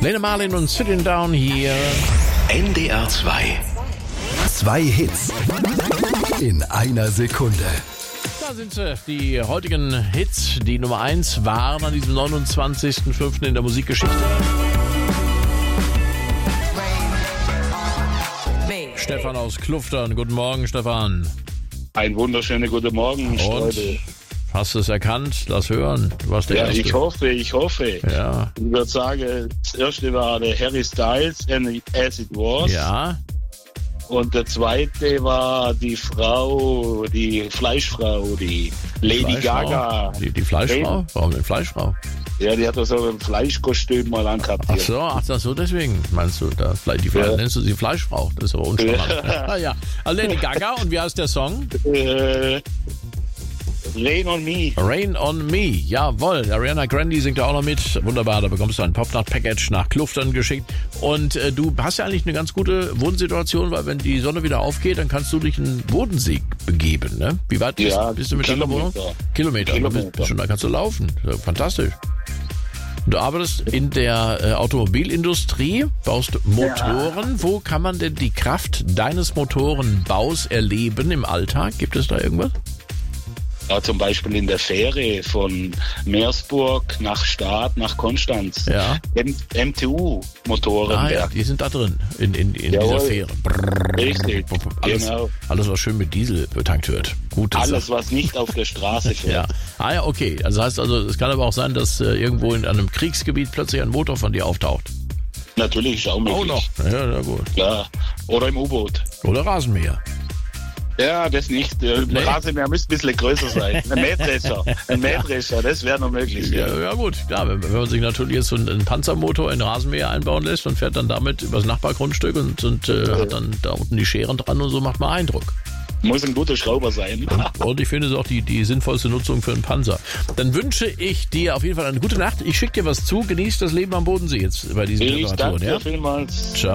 Lena Marlin und Sitting Down hier. NDR 2. 2 Hits in einer Sekunde. Da sind sie, die heutigen Hits. Die Nummer 1 waren an diesem 29.05. in der Musikgeschichte. Stefan aus Kluftern. Guten Morgen, Stefan. Ein wunderschöner guten Morgen, Leute. Hast du es erkannt? Lass hören. Du warst der Erste. Ich hoffe. Ja. Ich würde sagen, das erste war der Harry Styles, As It Was. Ja. Und der zweite war die Fleischfrau, die Lady Gaga. Die Fleischfrau? Warum denn Fleischfrau? Ja, die hat doch so ein Fleischkostüm mal angehabt. Ach so, deswegen meinst du, nennst du sie Fleischfrau? Das ist aber unspannend. Ja. Also Lady Gaga, und wie heißt der Song? Rain on Me. Rain on Me, jawohl. Ariana Grande singt da auch noch mit. Wunderbar, da bekommst du ein Popnacht-Package nach Kluftern geschickt. Und du hast ja eigentlich eine ganz gute Wohnsituation, weil wenn die Sonne wieder aufgeht, dann kannst du dich in den Bodensee begeben, ne? Wie weit bist du mit deiner Wohnung? Kilometer. Da kannst du laufen. Fantastisch. Du arbeitest in der Automobilindustrie, baust Motoren. Ja. Wo kann man denn die Kraft deines Motorenbaus erleben im Alltag? Gibt es da irgendwas? Ja, zum Beispiel in der Fähre von Meersburg nach Stad, nach Konstanz. Ja. MTU-Motoren. Ja, die sind da drin, in dieser Fähre. Richtig, genau. Alles, was schön mit Diesel betankt wird. Gute alles, Sache. Was nicht auf der Straße fährt. Ja. Okay. Also heißt es kann aber auch sein, dass irgendwo in einem Kriegsgebiet plötzlich ein Motor von dir auftaucht. Natürlich, auch möglich. Auch noch. Ja, gut. Klar. Oder im U-Boot. Oder Rasenmäher. Ja, das nicht. Der Rasenmäher müsste ein bisschen größer sein. Ein Mähdrescher, das wäre noch möglich. Ja, gut. Ja, wenn man sich natürlich jetzt so einen Panzermotor in den Rasenmäher einbauen lässt und fährt dann damit übers Nachbargrundstück und hat dann da unten die Scheren dran und so, macht man Eindruck. Muss ein guter Schrauber sein. Und ich finde es auch die sinnvollste Nutzung für einen Panzer. Dann wünsche ich dir auf jeden Fall eine gute Nacht. Ich schicke dir was zu. Genieß das Leben am Bodensee jetzt bei diesen Temperaturen. Danke vielmals. Ciao.